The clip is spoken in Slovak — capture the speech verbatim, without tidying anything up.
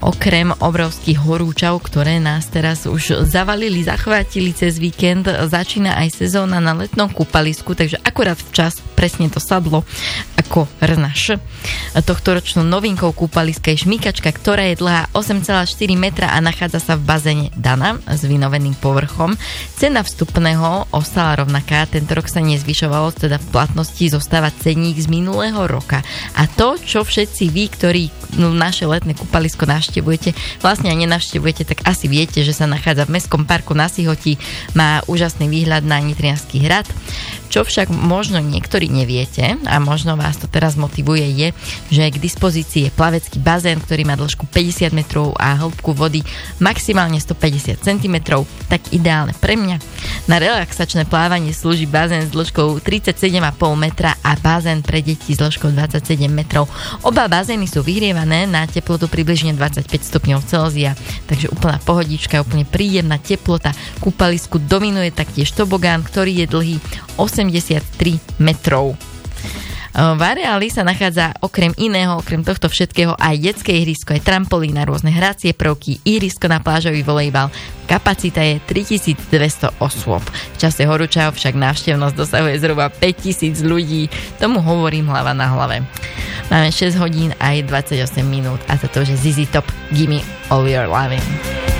Okrem obrovských horúčav, ktoré nás teraz už zavalili, zachvátili cez víkend, začína aj sezóna na letnom kúpalisku, takže akurát včas presne to sadlo ako rnaš. Tohtoročnou novinkou kúpaliska je šmýkačka, ktorá je dlhá osem celá štyri metra a nachádza sa v bazéne Dana s vynoveným povrchom. Cena vstupného ostala rovnaká, tento rok sa nezvyšovalo, teda v platnosti zostáva cenník z minulého roka. A to, čo všetci vy, ktorí no, naše letné kúpalisko navštevujete, vlastne aj nenavštevujete, tak asi viete, že sa nachádza v Mestskom parku na Sihoti, má úžasný výhľad na Nitriansky hrad. Čo však možno niektorí neviete a možno vás to teraz motivuje je, že k dispozícii je plavecký bazén, ktorý má dĺžku päťdesiat metrov a hĺbku vody maximálne stopäťdesiat centimetrov, tak ideálne pre mňa. Na relaxačné plávanie slúži bazén s dĺžkou tridsaťsedem celá päť metra a bazén pre deti s dĺžkou dvadsaťsedem metrov. Oba bazény sú vyhrievané na teplotu približne dvadsaťpäť stupňov Celzia, takže úplná pohodička, úplne príjemná teplota. Kúpalisku dominuje taktiež tobogán, ktorý je dlhý osemdesiattri metrov. V areáli sa nachádza okrem iného, okrem tohto všetkého aj detské ihrisko, aj trampolína, rôzne hracie prvky, ihrisko na plážový volejbal. Kapacita je tritisícdvesto osôb. V čase horúčav však návštevnosť dosahuje zhruba päťtisíc ľudí. Tomu hovorím hlava na hlave. Máme šesť hodín aj dvadsaťosem minút a toto je zet zet Top Gimme All Your Loving.